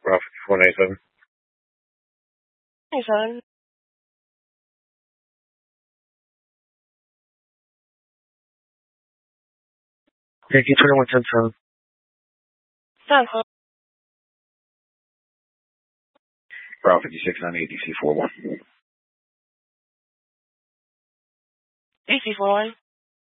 Bravo 5497. Hey, son. Yankee 2110, Son, huh? Bravo 5698, DC 41. DC 41.